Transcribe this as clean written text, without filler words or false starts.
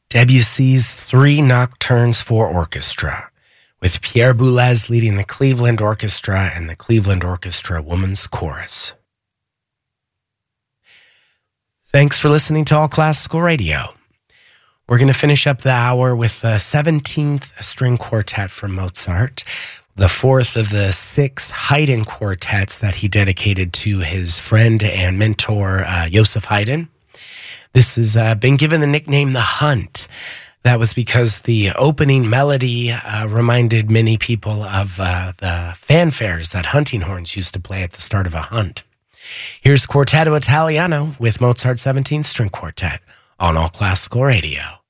Debussy's Three Nocturnes for Orchestra, with Pierre Boulez leading the Cleveland Orchestra and the Cleveland Orchestra Women's Chorus. Thanks for listening to All Classical Radio. We're going to finish up the hour with the 17th string quartet from Mozart, the fourth of the 6 Haydn quartets that he dedicated to his friend and mentor, Joseph Haydn. This has been given the nickname The Hunt. That was because the opening melody reminded many people of the fanfares that hunting horns used to play at the start of a hunt. Here's Quartetto Italiano with Mozart 17th String Quartet on All Classical Radio.